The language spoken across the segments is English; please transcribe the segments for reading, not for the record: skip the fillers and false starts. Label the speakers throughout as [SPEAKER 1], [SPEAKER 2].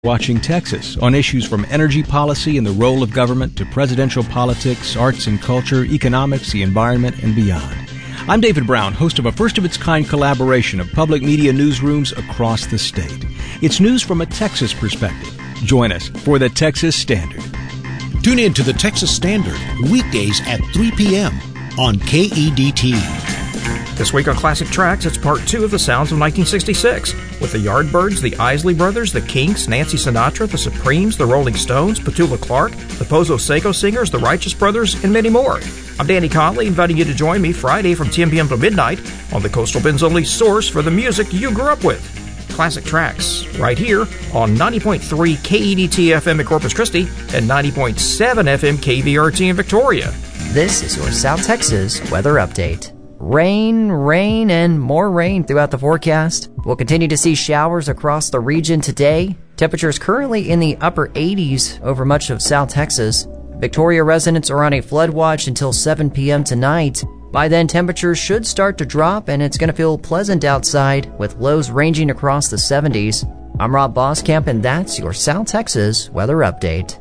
[SPEAKER 1] Watching Texas on issues from energy policy and the role of government to presidential politics, arts and culture, economics, the environment, and beyond. I'm David Brown, host of a first-of-its-kind collaboration of public media newsrooms across the state. It's news from a Texas perspective. Join us for the Texas Standard.
[SPEAKER 2] Tune in to the Texas Standard, weekdays at 3 p.m. on KEDT.
[SPEAKER 3] This week on Classic Tracks, it's part 2 of the sounds of 1966, with the Yardbirds, the Isley Brothers, the Kinks, Nancy Sinatra, the Supremes, the Rolling Stones, Petula Clark, the Pozo Seco Singers, the Righteous Brothers, and many more. I'm Danny Conley, inviting you to join me Friday from 10 p.m. to midnight on the Coastal Bend's only source for the music you grew up with. Classic Tracks, right here on 90.3 KEDT FM in Corpus Christi and 90.7 FM KVRT in Victoria.
[SPEAKER 4] This is your South Texas weather update. Rain, and more rain throughout the forecast. We'll continue to see showers across the region today. Temperatures currently in the upper 80s over much of South Texas. Victoria residents are on a flood watch until 7 p.m. tonight. By then, temperatures should start to drop and it's going to feel pleasant outside with lows ranging across the 70s. I'm Rob Boskamp and that's your South Texas weather update.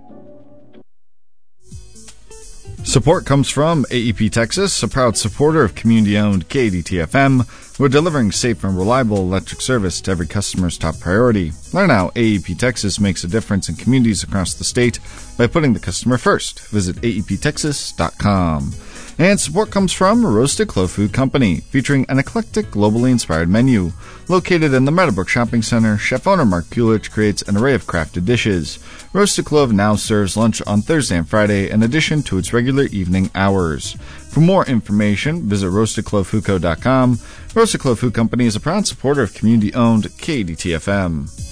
[SPEAKER 5] Support comes from AEP Texas, a proud supporter of community-owned KEDT-FM. We're delivering safe and reliable electric service to every customer's top priority. Learn how AEP Texas makes a difference in communities across the state by putting the customer first. Visit aeptexas.com. And support comes from Roasted Clove Food Company, featuring an eclectic, globally inspired menu. Located in the Meadowbrook Shopping Center, chef-owner Mark Kulich creates an array of crafted dishes. Roasted Clove now serves lunch on Thursday and Friday in addition to its regular evening hours. For more information, visit roastedclovefoodco.com. Roasted Clove Food Company is a proud supporter of community-owned KEDT-FM.